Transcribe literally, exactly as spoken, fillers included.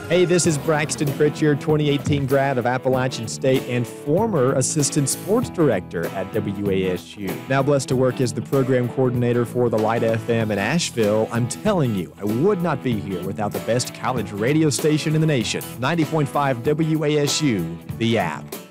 Hey, this is Braxton Pritchard, twenty eighteen grad of Appalachian State and former assistant sports director at W A S U. Now blessed to work as the program coordinator for the Light F M in Asheville. I'm telling you, I would not be here without the best college radio station in the nation. ninety point five W A S U, the app.